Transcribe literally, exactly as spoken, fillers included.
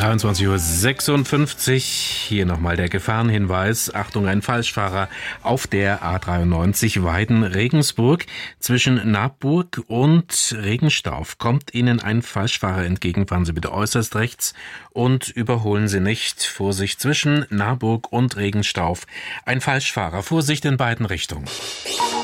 dreiundzwanzig Uhr sechsundfünfzig. Hier nochmal der Gefahrenhinweis. Achtung, ein Falschfahrer auf der A dreiundneunzig Weiden-Regensburg. Zwischen Nabburg und Regenstauf kommt Ihnen ein Falschfahrer entgegen. Fahren Sie bitte äußerst rechts und überholen Sie nicht. Vorsicht, zwischen Nabburg und Regenstauf ein Falschfahrer. Vorsicht in beiden Richtungen.